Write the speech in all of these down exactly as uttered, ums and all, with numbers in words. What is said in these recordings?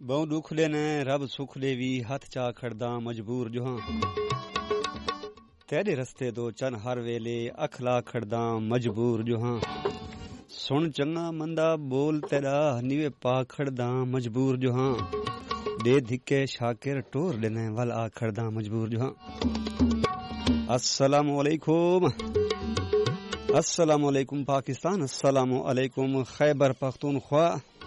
बहु दुख लेने रब सुख देवी हथ चा खड़दा मजबूर जुहां तेरे रस्ते दो चन हर वेले अखला खड़दा मजबूर जुहां सुन चंगा मंदा बोल तेरा निवे पा खड़दा मजबूर जुहां दे धिके शाकिर टोर देने वल आ खड़दा मजबूर जुहां। अस्सलामु अलैकुम अस्सलामु अलैकुम पाकिस्तान, अस्सलामु अलैकुम खैबर पख्तूनख्वा,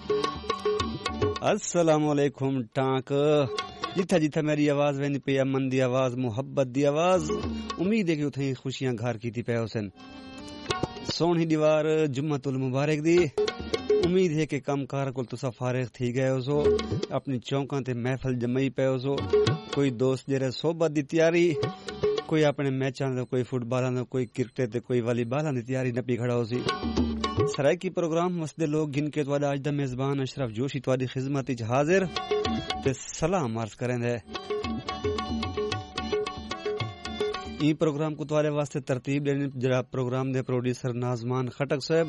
अस्सलामु अलैकुम टांक। जिथा जिथा मेरी आवाज वेंदी पे अमन दी आवाज, मुहब्बत दी आवाज, उम्मीद है कि उथे खुशियां घर कीती पे हुसैन। सोहनी दीवार जुम्मतुल मुबारक दी। उम्मीद है कि कम कार को तुसा फारिग थी गए हो, अपनी चौकां ते महफिल जमई पे हो। कोई दोस्त जेरे सोहबत दी तैयारी, कोई अपने मैचां दा, कोई फुटबालां दा, कोई क्रिकेट ते कोई वॉलीबालां दी तैयारी नपी खड़ा हो सी। सरायकी प्रोग्राम मसदे लोग गिनके तुहाडा अज दा मेजबान अशरफ जोशी तुहाडी खिदमत विच हाजिर ते सलाम अर्ज करंदा है। ई प्रोग्राम को तुहाडे वास्ते तरतीब देने जरा प्रोग्राम दे प्रोड्यूसर नाजमान खटक साहब,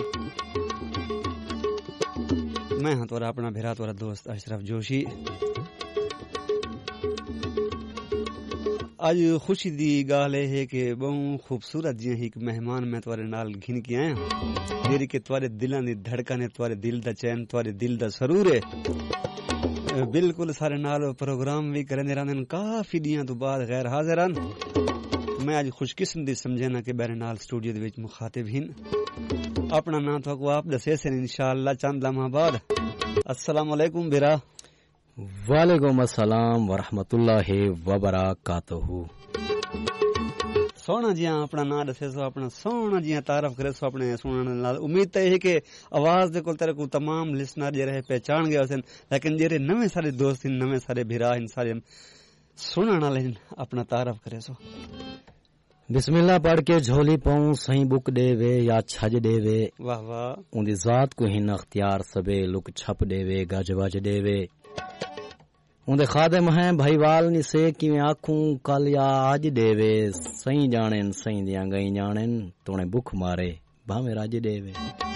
मैं हां तुहाडा अपना भेरा तुहाडा दोस्त अशरफ जोशी। आज खुशी दी गाल है कि बहु खूबसूरत जी एक मेहमान मैं तुहाडे नाल घिन के आया, जेरी के तुहाडे दिलां दी धड़कन है, तुहाडे दिल दा चैन, तुहाडे दिल दा सरूर है। बिल्कुल सारे नाल प्रोग्राम भी करंदे रहंदे, काफी दियां तो बाद गैर हाजिर हन। मैं आज खुशकिस्मती समझना कि मेरे नाल स्टूडियो दे विच मुखातिब हिन। अपना नाम तो को आप दसे से इंशाअल्लाह चंद लम्हा बाद। अस्सलाम वालेकुम बिरा। वालेकुम अस्सलाम वरहमतुल्लाहि वबरकातुहू। सोना जी अपना नाम दसे सो, अपना सोना जी तारफ करे सो अपने सुनने नाल। उम्मीद तो है कि आवाज दे कोल तेरे को तमाम लिसनर जे रहे पहचान गए हसन, लेकिन जेरे नवे सारे दोस्त इन, नवे सारे भिरा इन, सारे सुनने वाले अपना तारफ करे सो। बिस्मिल्लाह पढ़ के झोली पाऊं, सही बुक देवे या छज देवे। वाह वाह। उनदी जात को हिन अख्तियार सबे लुक छप देवे, गज वज देवे। उनदे खादम हैं भाईवाल नि से किवें आखूं कल या आज देवे। सही जानेन सही दियां गई जानेन, तोने बुख मारे भावे राज देवे।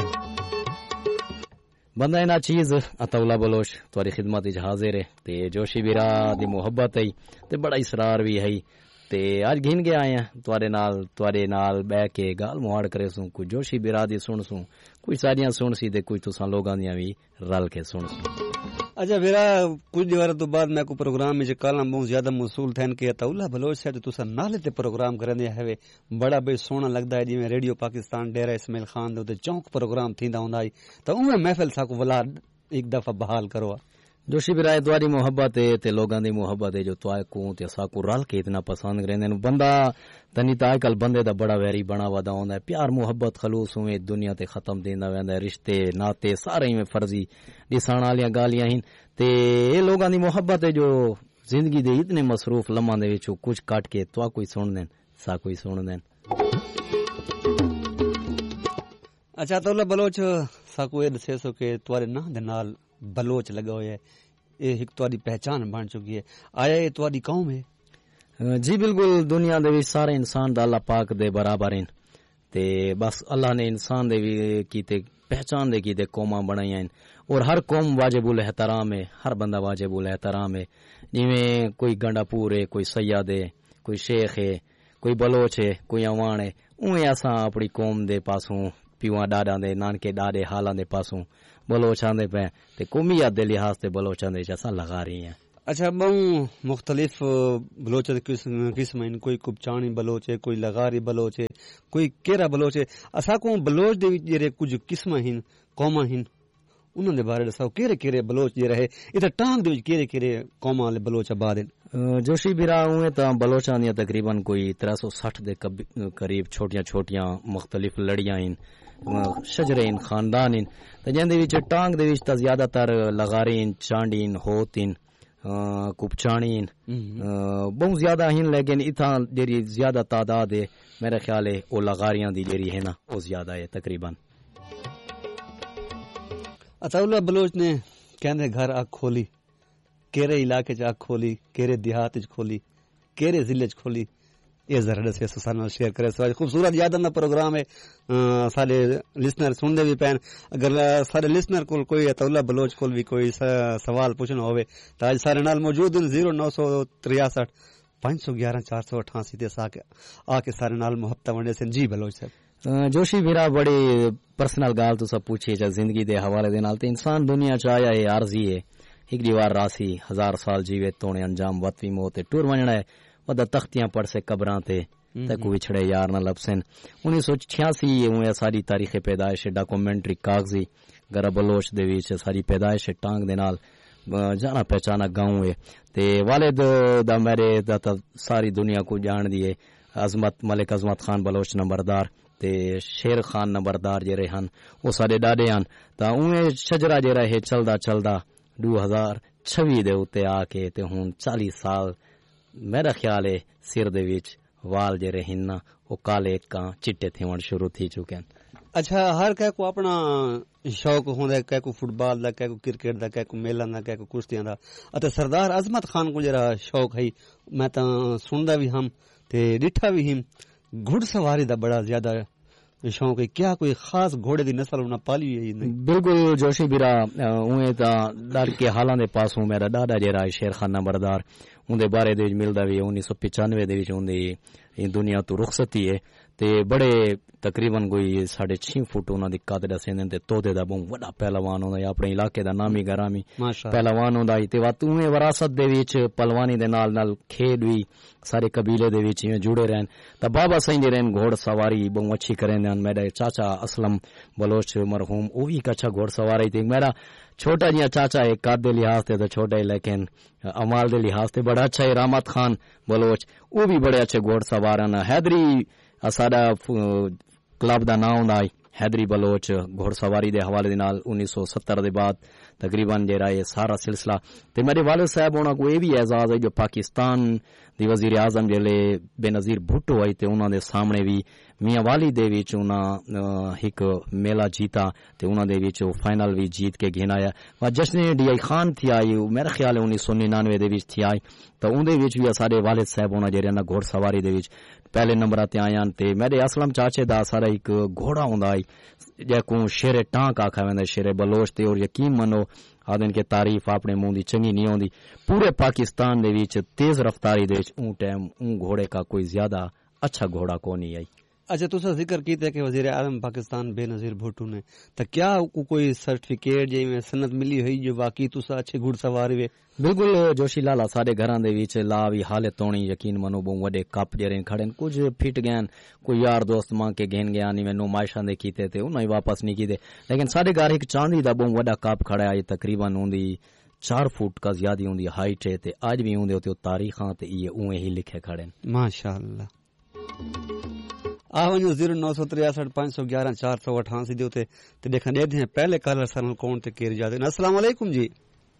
बंदा इना चीज अतौला बलोच तुहाडी खिदमत विच हाजिर है ते जोशी बिरा दी मुहब्बत है ते बड़ा इसरार भी है ते अज घिन के आए हैं तुहाडे नाल, तुहाडे नाल बैठ के गाल मुहाड़ करे सूं। कुछ जोशी बिरा दी सुन सूं, कुछ सारियां सुन सी ते कुछ तुसां लोगां दियां भी रल के सुन सूं। अच्छा मेरा कुछ दिवार तो बाद मैं को प्रोग्राम में काला बहुत ज्यादा मसूल थे कि तौला बलोच से तुसा नाले ते प्रोग्राम करंदे है, बड़ा बे सोहना लगदा है। जिवें रेडियो पाकिस्तान डेरा इस्माइल खान दे चौक प्रोग्राम थींदा हुंदा है, तो उवें महफिल साकू वला एक दफा बहाल करो। जोशी बिराए तुहाडी मुहब्बत है ते लोगां दी मुहब्बत है जो तुआ को ते साकू रल के इतना पसंद करेंदे। बंदा तनी ता अजकल बंदे दा बड़ा वैरी बना वदा होंदा है। प्यार मुहब्बत खलूस हुए दुनिया ते खत्म देंदा वेंदा है, रिश्ते नाते सारे में फर्जी दिसण वालियां गालियां हिन ते ए लोगां दी मुहब्बत है जो जिंदगी दे इतने मसरूफ लम्हां दे विचों कुछ काट के तुआ कोई सुन देन, सा कोई सुन देन। अच्छा तौला बलोच साकू ए दसे सो के तुहाडे नां दे नाल बलोच लगा हुआ है, ये एक तुहाडी पहचान बन चुकी है। आया ये तुहाडी कौम है? जी बिल्कुल, दुनिया दे विच सारे इंसान दा अल्लाह पाक दे बराबर हैं ते बस अल्लाह ने इंसान दे भी कीते पहचान दे कीते कौमां बनाईयां हैं और हर कौम वाजिबुल एहतराम है, हर बंदा वाजिबुल एहतराम है। जिवें कोई गंडापुर है, कोई सैयद है, कोई शेख है, कोई बलोच है, कोई अवान है, उवें असां अपनी कौम दे पासों पिवा डाडा दे नानके डाडे हालां दे पासों बलोचां दे पे ते कौमियत दे लिहाज ते बलोचां दे असां लगा रही हैं। अच्छा बहु मुख्तलिफ बलोच किस्म इन, कोई कुपचानी बलोच है, कोई लगारी बलोच है, कोई केरा बलोच है। असा को बलोच दे विच जेरे कुछ किस्म हिन, कौमां हिन, उन्हां दे बारे दसो केरे केरे बलोच जे रहे इधर टांग दे विच केरे केरे कौमां वाले बलोच आबाद हैं? जोशी बिरा उवें तां बलोचां दियां तकरीबन कोई त्रै सौ सठ दे करीब छोटियां छोटियां मुख्तलिफ लड़ियां हिन, शजरे इन, खानदान इन ते जिंदे विच टांग दे विच तां ज्यादातर लगारी इन, चांडी इन, होत इन, कुपचानी इन, बहुत ज्यादा हिन। लेकिन इथां जेरी ज्यादा तादाद है मेरे ख्याल है ओ लगारियां दी जेरी है ना ओ ज्यादा है तकरीबन। अतौला बलोच ने कहंदे घर अख खोली, केरे इलाके च अख खोली, केरे देहात च खोली, केरे जिले च खोली, ये जरा दसे सारे नाल शेयर करे। सो खूबसूरत यादन दा प्रोग्राम है, सारे लिसनर सुनदे भी पैन। अगर सारे लिसनर कोल कोई अतौला बलोच कोल भी कोई सवाल पूछना होवे तो आज सारे नाल मौजूद हैं जीरो नौ सौ तिरसठ पाँच सौ ग्यारह चार सौ अठासी ते आके आके सारे नाल मुहब्बत वंडे सन। जी बलोच साहब। जोशी भीरा बड़ी पर्सनल गाल तो सब पूछी जा जिंदगी दे हवाले दे नाल ते इंसान दुनिया च आया है आरजी है एक दीवार रासी हजार साल जीवे तोने अंजाम वतवी मौत टूर वणना है वदा तख्तियां पढ़ से कब्रां ते तक विछड़े यार न लपसन। उन्नीस सौ छियासी में सारी तारीख पैदाइश डॉक्यूमेंट्री कागजी गरा बलोच दे विच सारी पैदाइश टांग दे नाल जाना पहचाना गांव है ते वालिद दा मेरे दा सारी दुनिया को जान दिए अजमत मलिक अजमत खान बलोच नंबरदार ते शेर खान नंबरदार जेरे हन वो सारे डाडे हन ता उहे शजरा जेरा है चलदा चलदा दो हजार छब्बीस दे उत्ते आके ते हुन चालीस साल मेरा ख्याल है सिर दे विच वाल जेरे हिन्ना वो काले का चिट्टे थेवण शुरू थी चुके हैं। अच्छा हर कह को अपना शौक होंदा कह को फुटबॉल दा कह को क्रिकेट दा कह को मेलन दा कह को कुश्तियां दा अते सरदार अजमत खान को जरा शौक है मैं ता सुनदा भी हम ते डिठा भी हम घुड़सवारी दा बड़ा ज्यादा शौक है। क्या कोई खास घोड़े दी नस्ल उन्हें पाली है? नहीं बिल्कुल जोशी बिरा उहे ता डर के हालां दे पासों मेरा डाडा जेरा शेर खान नंबरदार उनदे बारे दे मिलदा भी उन्नीस सौ पचानवे दे विच उनदी दुनिया तो रुखसती है ते बड़े तकरीबन कोई साढ़े छह फुट उन्हां दी कद दसेंदे ते तोते दा बहुत बड़ा पहलवान होंदा अपने इलाके दा नामी गरामी पहलवान होंदा ते वा तूं विरासत दे विच पहलवानी दे नाल नाल खेड भी सारे कबीले दे विच जुड़े रहन ता बाबा सही दे रहन घोड़ सवारी बहुत अच्छी करेंदे हन। मेरे चाचा असलम बलोच मरहूम वो भी एक अच्छा घोड़ सवारी थी। मेरा छोटा जिहा चाचा है कद दे लिहाज ते छोटा है लेकिन अमाल दे लिहाज ते बड़ा अच्छा है रामत खान बलोच वो भी बड़े अच्छे घोड़ सवार हैं। हैदरी साडा क्लब दा नाम होंदा हैदरी बलोच घोड़सवारी दे हवाले दे नाल उन्नीस सौ सत्तर दे बाद तकरीबन जेरा ये सारा सिलसिला ते मेरे वालिद साहब होना को ये भी एजाज है जो पाकिस्तान दी वजीर आजम जेले बेनजीर भुट्टो आई ते उन्हां दे सामने भी मियां वाली दे विच उन्हां एक मेला जीता ते उन्हां दे विच फाइनल भी जीत के घेन आया वा जश्न डी आई खान थी आई मेरा ख्याल है उन्नीस सौ निन्यानवे दे विच थी आई तो उनदे विच भी सारे वालिद साहब होना जेरे ना घोड़सवारी दे विच पहले नंबर ते आयान ते मेरे असलम चाचे दा सारा एक घोड़ा होंदा है जैको शेरे टांक आखा वेंदा शेरे बलोच ते और यकीन मनो आदन के तारीफ अपने मुंह दी चंगी नहीं होंदी। पूरे पाकिस्तान दे विच तेज रफ्तारी दे विच ऊं टाइम ऊं घोड़े का कोई ज्यादा अच्छा घोड़ा को नहीं आई। अच्छा तुसा जिक्र कीता कि वजीर आजम पाकिस्तान बेनजीर भुट्टो ने तो क्या को कोई सर्टिफिकेट जिवें सनद मिली हुई जो वाकई तुसा अच्छे घुड़सवार वे? बिल्कुल जोशी लाला साडे घरां दे विच ला भी हाले तोणी यकीन मनो बहु वडे कप जेरे खड़न कुछ फिट गए कोई यार दोस्त मां के गेन गया नी मैनू मायशा दे कीते थे उन्हें वापस नहीं कीते लेकिन साडे घर एक चांदी दा बहु वडा कप खड़ा है तकरीबन उंदी चार फुट का ज्यादा उंदी हाइट है ते आज भी उंदे उते तारीखां ते ये उहे ही लिखे खड़े माशाअल्लाह। आ वञो जीरो नौ सौ तिरसठ पाँच सौ ग्यारह चार सौ अठासी दे उते ते देखण दे हैं पहले कॉलर सन कौन ते केर जादे। अस्सलाम वालेकुम जी।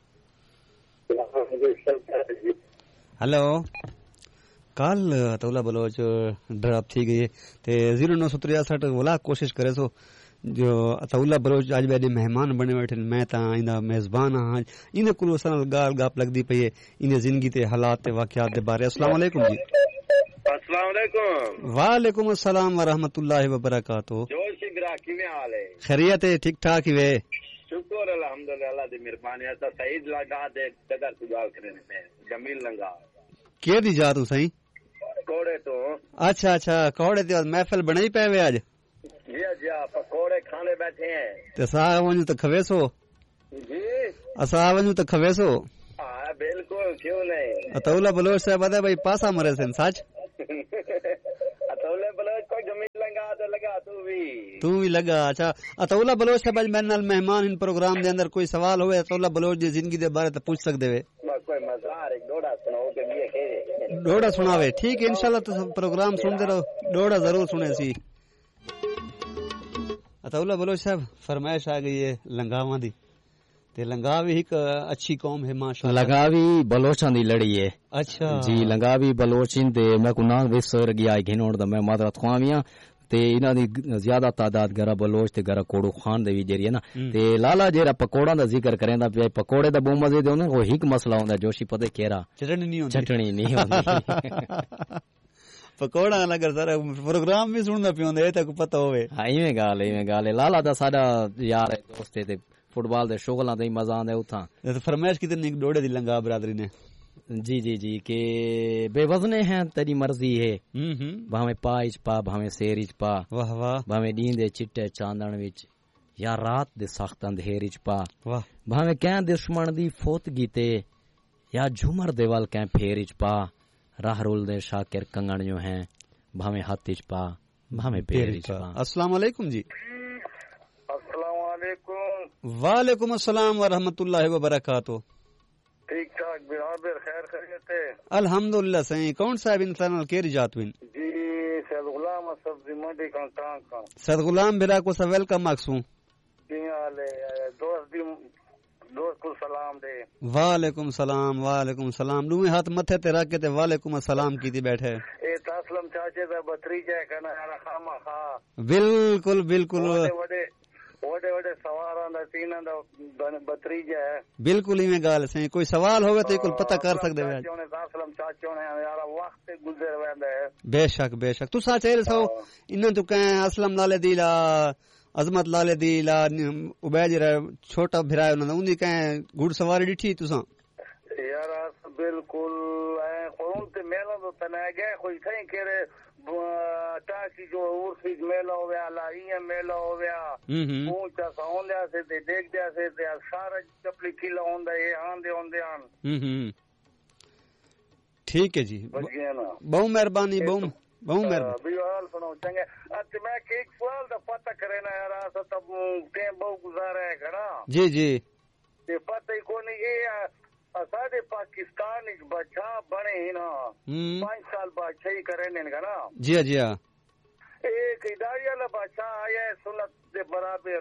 हेलो कल तौला बलोच ड्रॉप थी गई ते जीरो नौ सौ तिरसठ बोला कोशिश करे सो जो तौला बलोच आज मेरे मेहमान बने बैठे मैं ता इंदा मेजबान हां इने कुल सन गाल गाप लगदी पई है इने जिंदगी ते हालात ते वाकयात दे बारे। अस्सलाम वालेकुम जी। अस्सलाम वालेकुम। वालेकुम अस्सलाम व रहमतुल्लाहि व बरकातहू। जोशी बिरा किवें हाल है? खैरियत है ठीक ठाक ही वे शुक्र अल्हम्दुलिल्लाह अल्लाह दी मेहरबानी है। तो सईद लगा दे कदर सुजाल करने में जमील लंगा के दी जा तू सही कोड़े तो अच्छा अच्छा कोड़े ते महफिल बनाई पे वे आज जी जी पकोड़े खाने बैठे हैं ते सा वणु तो खवेसो जी असा वणु तो खवेसो हां बिल्कुल क्यों नहीं। अतौला बलोच साहब बता भाई पासा मरे सन सच अतौला बलोच को जमील लंगा तो लगा तू भी तू भी लगा। अच्छा अतौला बलोच साहब आज मेरे नाल मेहमान इन प्रोग्राम दे अंदर कोई सवाल होवे अतौला बलोच दी जिंदगी दे बारे ते पूछ सकदे वे कोई मजार एक डोड़ा सुनाओ के लिए के डोड़ा सुनावे ठीक है इंशाल्लाह तो प्रोग्राम सुनते रहो डोड़ा जरूर सुने सी। अतौला बलोच साहब फरमाइश आ गई है लंगावां दी ते लंगावी एक अच्छी कौम है माशाअल्लाह। लंगावी बलोचां दी लड़ी है। अच्छा जी लंगावी बलोचिन ते मैं को नाम विसर गया घिनोड़ दा मैं मादरत ख्वामियां ते इना दी ज्यादा तादाद गरा बलोच ते गरा कोड़ू खान दे जेरी है ना ते लाला जेरा पकोड़ा दा जिक्र करेंदा पे पकोड़े दा बहुत मजे दे होने वो हिक मसला होंदा जोशी पते केरा चटनी नहीं होंदी चटनी नहीं होंदी पकौड़ा लगर सारा प्रोग्राम भी सुनदा पियोंदे ए तक पता होवे हां इवें गाल इवें गाल लाला दा साडा यार है दोस्त है ते फुटबॉल दे शोगलां ते मजा आंदा उथा ते फरमाइश कितनी डोड़े दी लंगा बरादरी ने जी जी जी के बेवजने हैं तेरी मर्जी है हम्म भावे पाइच पा भावे सेरिच पा वाह वाह भावे डींदे चिट्टे चांदण विच या रात दे सख्त अंधेरिच पा वाह भावे कै दुश्मन दी फोतगी ते या झूमर दे वल कै फेरिच पा राह रुल दे शाकिर कंगण जो हैं भावे हाथिच पा भावे पेरिच पा। अस्सलाम वालेकुम जी। अस्सलाम वालेकुम। वालेकुम अस्सलाम व रहमतुल्लाहि व बरकातहू। ठीक ठाक बिरादर खैर खैरियत है अल्हम्दुलिल्लाह सही। कौन साहब इंसान केरी जातविन जी सैयद गुलाम सब्जी मंडी का टांग का सैयद गुलाम बिरा को सब वेलकम माकसू की हाल है दोस्त दी दोस्त को सलाम दे। वालेकुम सलाम वालेकुम सलाम दूए हाथ मथे ते रख के ते वालेकुम अस्सलाम कीती बैठे ए तासलम चाचे दा भतीजा है कना यार खामा खा बिल्कुल बिल्कुल बड़े वडे वडे सवारां दा तीनां दा भतीजा है बिल्कुल इवें गाल सही। कोई सवाल होवे तो कोई पता कर सकदे वे तासलम चाचो ने यार वक्त गुजर वेंदा है बेशक बेशक तू सा चेल सो इन्ना तो कह असलम लाले दीला अजमत लाले दीला उबैज छोटा भिराय उन्ना उंदी कह घुड़सवारी डिठी तुसा यार बिल्कुल ए कोन ते मेला तो तना गए कोई कहीं केरे टाकी जो उर्फी मेला हो गया लाइया मेला हो गया ऊंचा सौंदया से ते देख दिया से ते सारा चपली किला होंदा ये आंदे होंदे आन हम्म ठीक है जी बहुत मेहरबानी बहुत बहुत मेहरबानी बिहाल सुनो चंगे अच्छा मैं एक सवाल दा पता करे ना यार सा तब टाइम बहुत गुजारा है घड़ा जी जी ये पता ही कोनी ये साढ़े पाकिस्तान एक बच्चा बने ही ना पांच साल बादशाही करे ने ना जी जी हाँ एक इदारी वाला बच्चा आया है सुन्नत के बराबर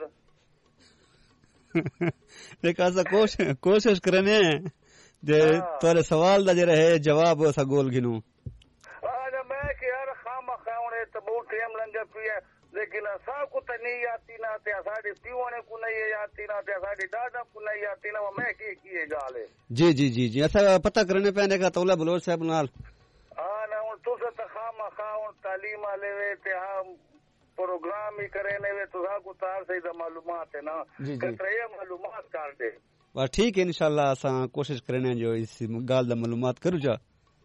एक ऐसा कोशिश कोशिश करने जे तोरे सवाल दा जे रहे जवाब ऐसा गोल गिनू अरे मैं कि यार खामा खावणे तो बहुत टाइम लंगे पिए लेकिन असा को तो नहीं आती ना ते साडी पीवणे को नहीं आती ना ते साडी दादा को नहीं आती ना मैं की की गाल है जी जी जी जी ऐसा पता करने पैने का तौला बलोच साहब नाल हां ना तू से तो खामा खाओ तालीम लेवे ते हम प्रोग्राम ही करे ने वे तुसा को तार से मालूमात है ना कतरे मालूमात कर दे बस ठीक है इंशाल्लाह असा कोशिश करने जो इस गाल दा मालूमात करू जा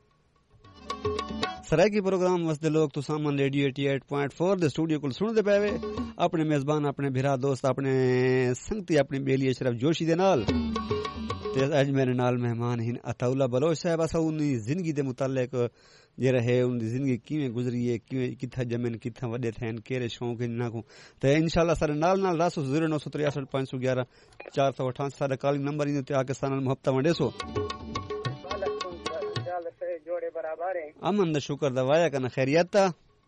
सरायकी प्रोग्राम वसदे लोग तो सामन रेडियो अठासी पॉइंट चार दे स्टूडियो को सुनदे पावे अपने मेजबान अपने भिरा दोस्त अपने संगती अपने बेली अशरफ जोशी दे नाल ते अज मेरे नाल मेहमान हिन अताउल्ला बलोच साहब असा उनकी जिंदगी दे मुतालिक जे रहे उनकी जिंदगी किवें गुजरी है किवें किथा जमन किथा वडे थैन केरे शौक इन्ना को ते इंशाल्लाह सारे नाल नाल रासो ज़ीरो नौ सौ तिरसठ पाँच सौ ग्यारह चार सौ अठासी सारा कॉलिंग नंबर इन ते आके सानल मुहब्बत वंडे सो जोड़े बराबर है अमन दा शुक्र दा वाया कना खैरियत ता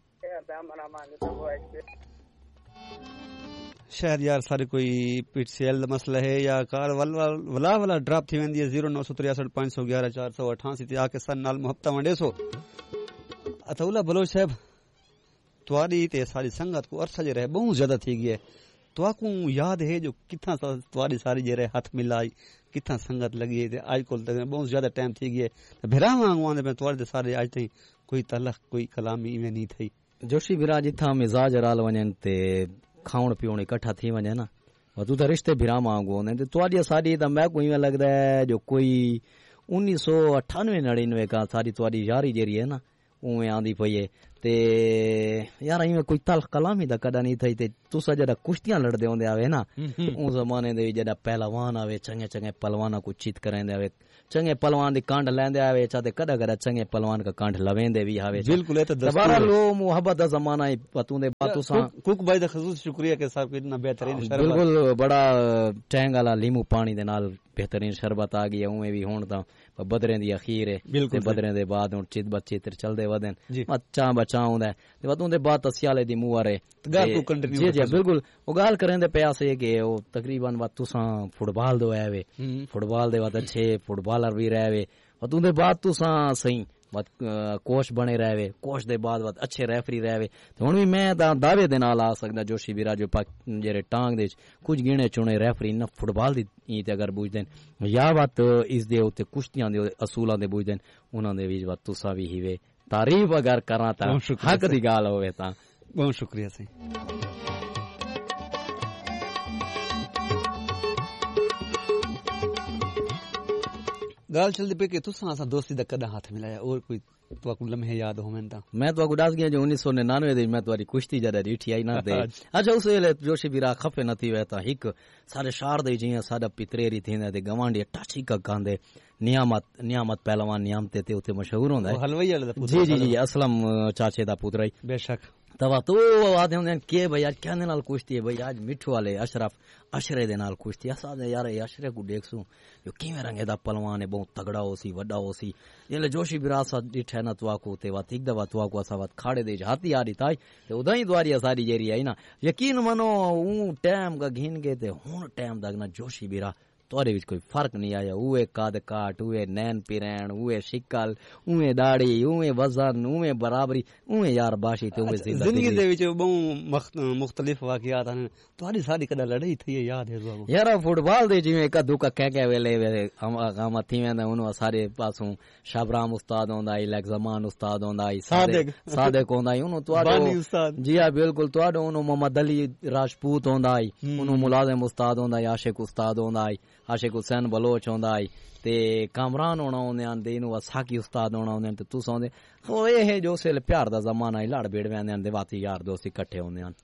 शायद यार सारे कोई पिट सेल दा मसला है या कार वल वला वला ड्रॉप थी वेंदी है ज़ीरो नौ सौ तिरसठ पाँच सौ ग्यारह चार सौ अठासी ते आके सन नाल मुहब्बत वंडे सो अतौला बलोच साहब तुआरी ते सारी संगत को अरसा जे रहे बहुत ज्यादा थी गई है तो आपको याद है जो कितना तुआरी सारी जे रहे हाथ मिलाई कितना संगत लगी है आज को बहुत ज्यादा टाइम थी गई है भिरा वांगू आंदे पे तुआरे सारे आज ताईं कोई तलख कोई कलामी इवें नहीं थई जोशी भिरा जिथा मिजाज राल वञनि ते खावण पीवण इकट्ठा थी वञे ना तू त रिश्ते भिरा वांगू आंदे ते तुआरी सारी त मैं को इवें लगदा है जो कोई उन्नीस सौ अठानवे नड़िनवे का सारी तुआरी यारी जेरी है ना उवें आंदी पई है ते यार इवें कोई तलख कलामी दा कदा नहीं थई ते तुसा जड़ा कुश्तियां लड़दे होंदे आवे ना उस जमाने दे जड़ा पहलवान आवे चंगे चंगे पहलवाना को चित करांदे आवे चंगे पहलवान दी कांड लेंदे आवे चाते कदा कदा चंगे पहलवान का कांड लवेंदे भी आवे बिल्कुल ए तो दोबारा लो मोहब्बत दा जमाना है पतूंदे बातू सा कुक भाई दा खसूस शुक्रिया के साहब इतना बेहतरीन शरबत बिल्कुल बड़ा टैंग वाला लीमू पानी दे नाल बेहतरीन शरबत आ गई है उवें भी हुण तां बदरें दी अखीर है ते बदरें दे बाद हुण चित बचित्र चलदे वदन अच्छा बचा हुंदा ते वतूंदे बाद तसियाले दी मुआरे गाल को कंटिन्यू जी जी बिल्कुल ओ गाल करेंदे पे आसे के ओ तकरीबन वा तुसां फुटबॉल दो आवे फुटबॉल दे बाद अच्छे फुटबॉलर भी रहवे वतूंदे बाद तुसां सही वत कोच बने रहवे कोच दे बाद वत अच्छे रेफरी रहवे ते हुण भी मैं तां दावे दे नाल आ सकदा जोशी वीरा जो जेरे टांग दे कुछ गिणे चुने रेफरी न फुटबॉल दी ते अगर बुझदन या वत इस दे उते कुश्तियां दे असूलां दे बुझदन उन्हां दे विच वत तुसां भी हीवे तारीफ अगर करा ता हक दी गाल होवे ता बहुत शुक्रिया सी। गाल चलदी पे कि तुसां असां दोस्ती दा कदा हाथ मिलाया और कोई तो लम्हे याद हो मैं मैं तो दस गया जो उन्नीस सौ निन्यानवे दी मैं तुम्हारी कुश्ती जरा रीठी आई ना दे अच्छा उस वेले जोशी बिरा खफे न थी वे ता हिक सारे शार दे जियां साडा पितरेरी थींदा ते गवांडी टाची का गांदे नियामत नियामत पहलवान नियामते ते उते मशहूर होंदा है हलवाई वाला पुत्र जी जी जी असलम चाचे दा पुत्र है बेशक तवा तो आदे होंदे के भाई आज क्या नाल कुश्ती है भाई आज मिठू वाले अशरफ अशरे दे नाल कुश्ती असा यार अशरे को देखसू यो किवें रंगे दा पहलवान है बहुत तगड़ा होसी वड्डा होसी ये जोशी विरासत डिठे न तुआ को ते वात एक दवा तुआ को असा वात खाड़े दे हाथी आड़ी ताई ते उदाई द्वारी सारी जेरी आई ना यकीन मनो ऊ टाइम का घिन गए ते हुन टाइम दा ना जोशी बिरा तोरे विच कोई फर्क नहीं आया उए काद काट उए नैन पिरैन उए शिकल उए दाढ़ी उए वजन उए बराबरी उए यार बाशी ते उए जिंदगी दे विच बहु मुख्तलिफ वाकयात हन तोरी साडी कदा लड़ाई थी याद है जो यार फुटबॉल दे जिवें कदू का कह के वेले हम काम थी वेंदा उनो सारे पासों शाबराम उस्ताद होंदा है लग जमान उस्ताद होंदा है सादिक सादिक होंदा है उनो तोडो जी हां बिल्कुल तोडो उनो मोहम्मद अली राजपूत होंदा है उनो मुलाजिम उस्ताद होंदा है आशिक उस्ताद होंदा है आशिक हुसैन बलोच होंदा है ते कामरान होना होंदे आंदे इनू साकी उस्ताद होना होंदे ते तुस होंदे ओ ये है जो से प्यार दा जमाना है लड़ बेड़ वेंदे आंदे वाती यार दोस्त इकट्ठे होंदे आन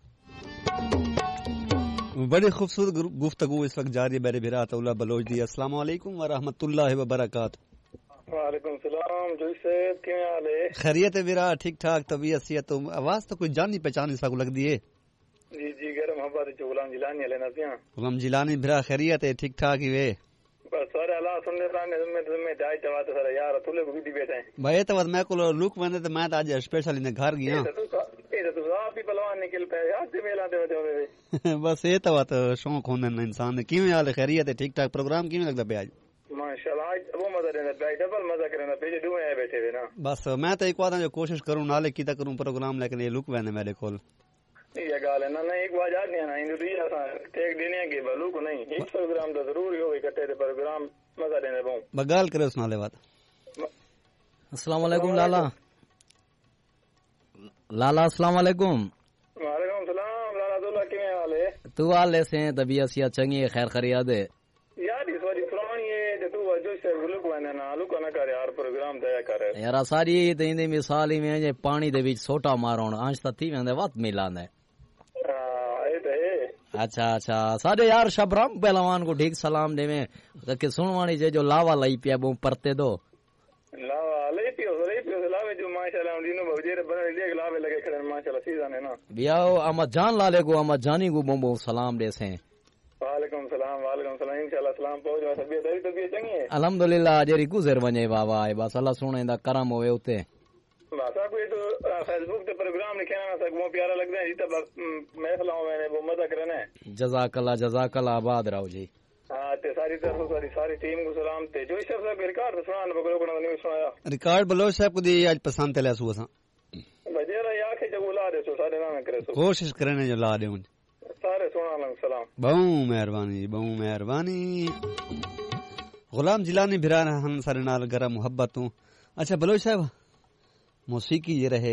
बड़ी खूबसूरत गुफ्तगू इस वक्त जारी है मेरे बिरा अतउल्लाह बलोच दी। अस्सलाम वालेकुम व रहमतुल्लाहि व बरकातहू। वालेकुम सलाम जी साहब क्या हाल है? खैरियत है बिरा ठीक ठाक तबीयत सियत तो आवाज तो कोई जानी पहचान इस वक्त लगदी है जी जी गैर मोहब्बत जो गुलाम जिलानी वाले ना पिया गुलाम जिलानी बिरा खैरियत है ठीक ठाक ही वे बस सारे अल्लाह सुनने ताने में में दाई तवा तो सारा यार तुले को भी बैठे भाई तो मैं को लुक मैंने तो मैं आज स्पेशल इन घर गया ये तो आप ही पहलवान निकल पे आज मेला दे दे बस ये तो बात शौक होने ना इंसान ने किवें हाल खैरियत है ठीक ठाक प्रोग्राम किवें लगदा पे आज माशाल्लाह आज वो मजा लेना पे डबल मजा करना पे जो दुआ बैठे हुए ना बस मैं तो एक बार जो कोशिश करूं नाले कीता करूं प्रोग्राम लेकिन ये लुक वेने मेरे कोल ये गाल है ना ना एक बार याद नहीं ना इंदुरिया सा टेक देने के बालू को नहीं एक प्रोग्राम तो जरूर हो इकट्ठे थे प्रोग्राम मजा लेने बहु बगाल करे उस नाले बात। अस्सलाम वालेकुम लाला लाला अस्सलाम वालेकुम। वालेकुम सलाम लाला दुल्ला किवें हाल है? तू हाल से तबीयत सिया चंगी है खैर खैरियत है यार इस बारी पुरानी है ते तू वजो से लुक वने ना लुक ना कर यार प्रोग्राम दया कर यार सारी तेंदी मिसाल ही में जे पानी दे विच सोटा मारोण अंश ता थी वेंदे वत मिलांदे अच्छा अच्छा साडे यार शबराम पहलवान को ठीक सलाम देवे के सुनवानी जे जो लावा लई पिया बो परते दो लावा लई पियो लई पियो लावे जो माशाल्लाह दिनो बजेरे बने ले लावे लगे खड़े माशाल्लाह सीजन है ना बियाओ अहमद जान लाले को अहमद जानी को बो सलाम दे से। वालेकुम सलाम वालेकुम सलाम इंशाल्लाह सलाम पहुंचो तबीयत तबीयत चंगी है अल्हम्दुलिल्लाह जेरी गुजर वने बाबा है बस अल्लाह सुने दा करम होवे उते बासा कोई तो फेसबुक ते प्रोग्राम लिखे ना सब मो प्यारा लगदा है जितना महफिल मैंने वो मजा करना है जज़ाकल्लाह जज़ाकल्लाह आबाद रहो जी। हां ते सारी तरफ सारी सारी टीम को सलाम ते जो सब सब रिकॉर्ड सुनान बगलो को नहीं सुनाया रिकॉर्ड बलोच साहब को दी आज पसंद तले सु असा बजेरा या के जो ला दे सो सारे नाम करे सो कोशिश करने जो ला दे सारे सुना लंग सलाम बहु मेहरबानी बहु मेहरबानी गुलाम जिलानी भिरान हम सारे नाल गरा मोहब्बत हूं। अच्छा बलोच साहब मौसीकी ये रहे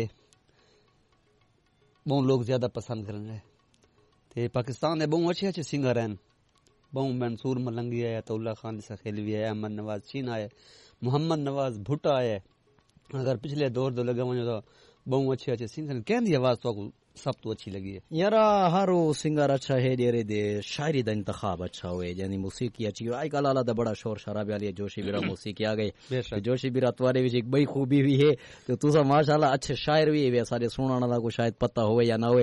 बहु लोग ज्यादा पसंद करन रहे ते पाकिस्तान दे बहु अच्छे अच्छे सिंगर हैं बहु मंसूर मलंगी है अतउल्ला खान सखेलवी है अहमद नवाज चीन है मोहम्मद नवाज भुट्टा है अगर पिछले दौर दो लगा वने तो बहु अच्छे अच्छे सिंगर कहंदी आवाज तो सब तो अच्छी लगी है यार हर सिंगर अच्छा है डेरे दे शायरी दा इंतखाब अच्छा हुए यानी मौसीकी अच्छी आई कल आला दा बड़ा शोर शराबे वाली जोशी बिरा मौसीकी आ गई जोशी बिरा तुम्हारे विच एक बड़ी खूबी भी है तो तुसा माशाल्लाह अच्छे शायर भी है सारे सुनाना दा को शायद पता होवे या ना होवे